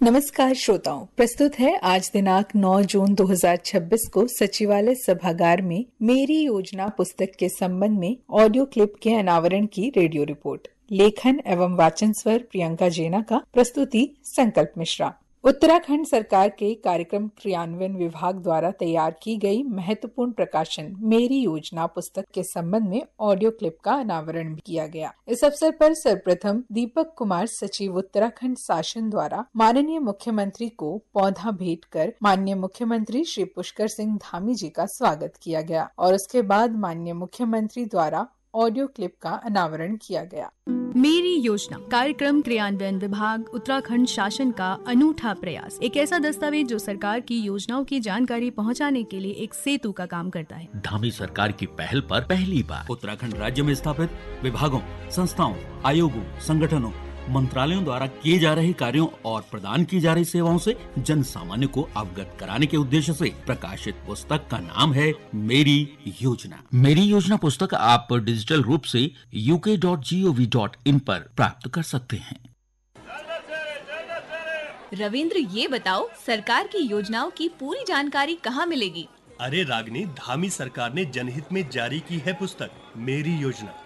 नमस्कार श्रोताओं, प्रस्तुत है आज दिनांक 9 जून 2026 को सचिवालय सभागार में मेरी योजना पुस्तक के संबंध में ऑडियो क्लिप के अनावरण की रेडियो रिपोर्ट। लेखन एवं वाचन स्वर प्रियंका जेना का, प्रस्तुति संकल्प मिश्रा। उत्तराखंड सरकार के कार्यक्रम क्रियान्वयन विभाग द्वारा तैयार की गई महत्वपूर्ण प्रकाशन मेरी योजना पुस्तक के संबंध में ऑडियो क्लिप का अनावरण भी किया गया। इस अवसर पर सर्वप्रथम दीपक कुमार सचिव उत्तराखंड शासन द्वारा माननीय मुख्यमंत्री को पौधा भेंट कर माननीय मुख्यमंत्री श्री पुष्कर सिंह धामी जी का स्वागत किया गया और उसके बाद माननीय मुख्यमंत्री द्वारा ऑडियो क्लिप का अनावरण किया गया। मेरी योजना कार्यक्रम क्रियान्वयन विभाग उत्तराखंड शासन का अनूठा प्रयास, एक ऐसा दस्तावेज जो सरकार की योजनाओं की जानकारी पहुंचाने के लिए एक सेतु का काम करता है। धामी सरकार की पहल पर पहली बार उत्तराखंड राज्य में स्थापित विभागों, संस्थाओं, आयोगों, संगठनों, मंत्रालयों द्वारा किए जा रहे कार्यों और प्रदान की जा रही सेवाओं से जन सामान्य को अवगत कराने के उद्देश्य से प्रकाशित पुस्तक का नाम है मेरी योजना। मेरी योजना पुस्तक आप डिजिटल रूप से uk.gov.in पर प्राप्त कर सकते हैं। रविंद्र, ये बताओ सरकार की योजनाओं की पूरी जानकारी कहाँ मिलेगी? अरे रागनी, धामी सरकार ने जनहित में जारी की है पुस्तक मेरी योजना।